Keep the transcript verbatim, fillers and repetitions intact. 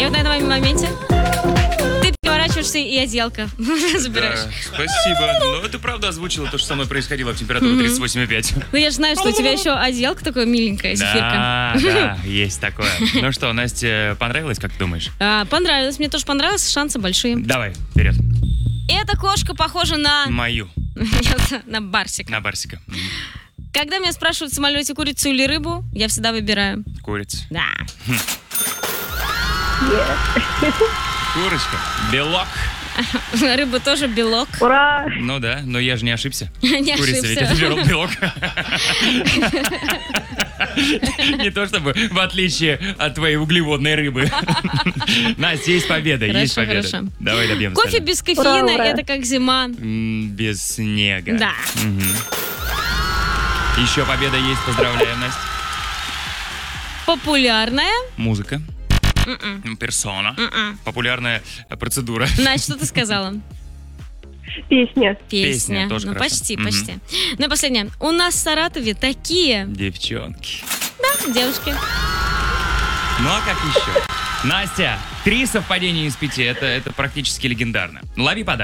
И вот на этом моменте ты переворачиваешься и одеялко забираешь. Да, спасибо. Но ты правда озвучила то, что со мной происходило в температуре тридцать восемь и пять. Ну я же знаю, что у тебя еще одеялко такое миленькое, зефирка. Да, да, есть такое. Ну что, Настя, понравилось, как ты думаешь? А, понравилось, мне тоже понравилось, шансы большие. Давай, вперед. Эта кошка похожа на... Мою. на барсика. На барсика. Мгм. Когда меня спрашивают в самолете, курицу или рыбу, я всегда выбираю. Курица. Да. Курочка. Белок. Рыба тоже белок. Ура! Ну да, но я же не ошибся. Не Курица ведь ошибся. это белок. Не то чтобы, в отличие от твоей углеводной рыбы. Настя, есть победа, есть Хорошо, победа. хорошо. Давай добьем. Кофе без кофеина Ура, ура. это как зима. Без снега. Да. Мгм. Еще победа есть, поздравляем, Настя. Популярная. Музыка. М-м. Персона. М-м. Популярная процедура. Настя, что ты сказала? Песня. Песня. Песня, тоже ну, хорошо. почти, Мгм. почти. Ну и последнее. У нас в Саратове такие, Девчонки. да, девушки. Ну а как еще? Настя, три совпадения из пяти. Это, это практически легендарно. Лови подарок.